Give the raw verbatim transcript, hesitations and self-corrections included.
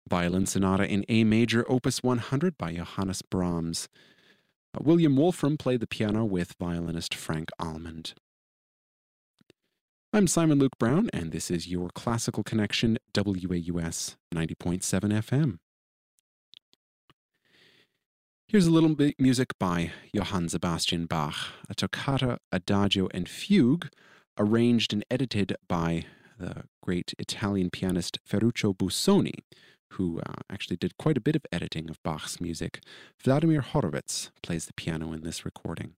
Violin Sonata in A Major, Opus one hundred by Johannes Brahms. Uh, William Wolfram played the piano with violinist Frank Almond. I'm Simon Luke Brown, and this is your Classical Connection, W A U S ninety point seven F M. Here's a little bit music by Johann Sebastian Bach, a toccata, adagio, and fugue, arranged and edited by the great Italian pianist Ferruccio Busoni, who uh, actually did quite a bit of editing of Bach's music. Vladimir Horowitz plays the piano in this recording.